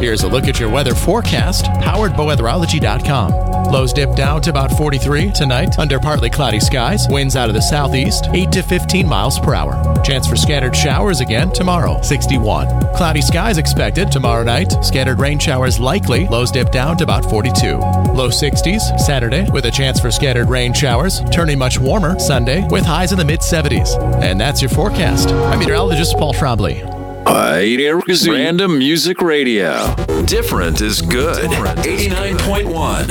Here's a look at your weather forecast, powered by weatherology.com. Lows dip down to about 43 tonight under partly cloudy skies. Winds out of the southeast, 8 to 15 miles per hour. Chance for scattered showers again tomorrow, 61. Cloudy skies expected tomorrow night. Scattered rain showers likely. Lows dip down to about 42. Low 60s Saturday with a chance for scattered rain showers. Turning much warmer Sunday with highs in the mid-70s. And that's your forecast. I'm meteorologist Paul Trombley. Random Music Radio. Different is good. 89.1.